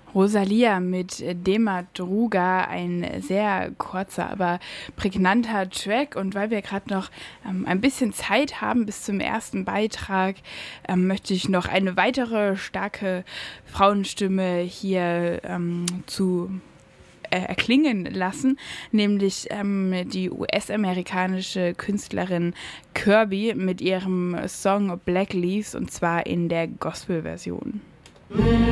Rosalia mit Demadruga, ein sehr kurzer, aber prägnanter Track. Und weil wir gerade noch ein bisschen Zeit haben bis zum ersten Beitrag, möchte ich noch eine weitere starke Frauenstimme hier zu erklingen lassen, nämlich die US-amerikanische Künstlerin Kirby mit ihrem Song Black Leaves, und zwar in der Gospel-Version.